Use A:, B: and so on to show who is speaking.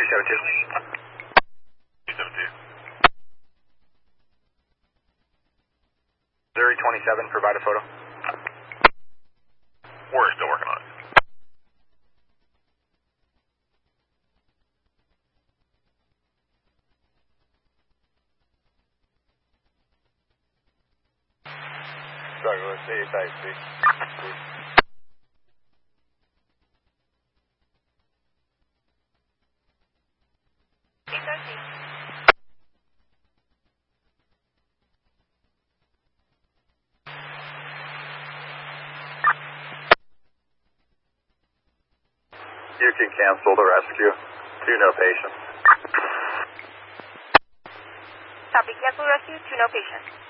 A: Missouri 27, provide a photo.
B: We're still working on it.
C: Sorry, let's see if I see. You can cancel the rescue. 2 no patients.
D: Copy. Cancel rescue. 2 no patients.